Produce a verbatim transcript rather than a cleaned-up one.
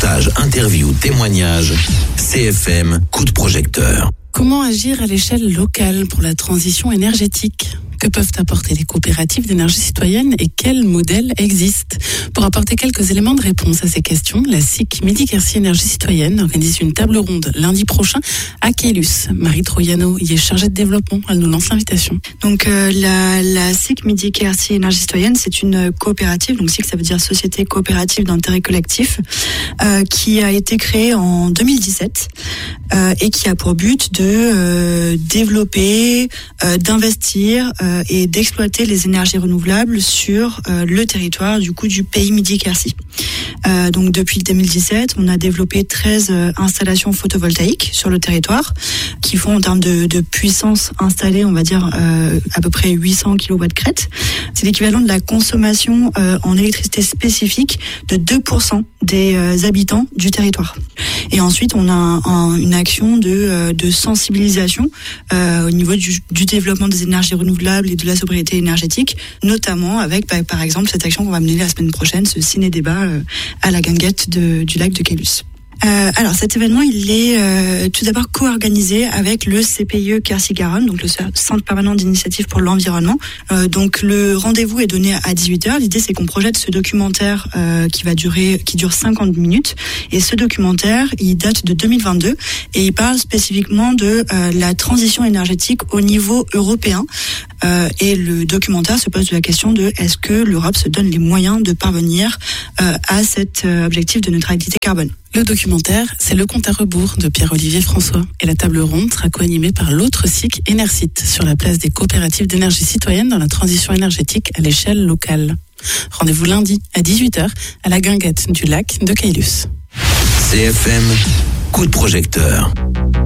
Reportages, interviews, témoignages. C F M, coup de projecteur. Comment agir à l'échelle locale pour la transition énergétique ? Que peuvent apporter les coopératives d'énergie citoyenne et quels modèles existent ? Pour apporter quelques éléments de réponse à ces questions, la S I C Midi-Quercy Énergie Citoyenne organise une table ronde lundi prochain à Caylus. Marie Troiano y est chargée de développement. Elle nous lance l'invitation. Donc euh, la, la S I C Midi-Quercy Énergie Citoyenne, c'est une coopérative, donc S I C ça veut dire Société Coopérative d'Intérêt Collectif, euh, qui a été créée en deux mille dix-sept euh, et qui a pour but de euh, développer, euh, d'investir euh, et d'exploiter les énergies renouvelables sur euh, le territoire du coup du pays Midi-Quercy. Euh, donc depuis deux mille dix-sept, on a développé treize euh, installations photovoltaïques sur le territoire qui font en termes de, de puissance installée, on va dire euh, à peu près huit cents kilowatts crête. C'est l'équivalent de la consommation euh, en électricité spécifique de deux pour cent des euh, habitants du territoire. Et ensuite, on a un, un, une action de, euh, de sensibilisation euh, au niveau du, du développement des énergies renouvelables et de la sobriété énergétique, notamment avec, bah, par exemple, cette action qu'on va mener la semaine prochaine, ce ciné-débat euh, à la guinguette de, du lac de Caylus. Euh, alors cet événement, il est euh, tout d'abord co-organisé avec le C P I E Quercy-Garonne, donc le Centre permanent d'initiative pour l'environnement. Euh, donc le rendez-vous est donné à dix-huit heures. L'idée, c'est qu'on projette ce documentaire euh, qui va durer, qui dure cinquante minutes. Et ce documentaire, il date de deux mille vingt-deux et il parle spécifiquement de euh, la transition énergétique au niveau européen. Euh, et le documentaire se pose la question de est-ce que l'Europe se donne les moyens de parvenir euh, à cet euh, objectif de neutralité carbone. Le documentaire, c'est Le compte à rebours de Pierre-Olivier François. Et la table ronde sera co-animée par l'autre S I C Enercit sur la place des coopératives d'énergie citoyenne dans la transition énergétique à l'échelle locale. Rendez-vous lundi à dix-huit heures à la guinguette du lac de Caylus. C F M, coup de projecteur.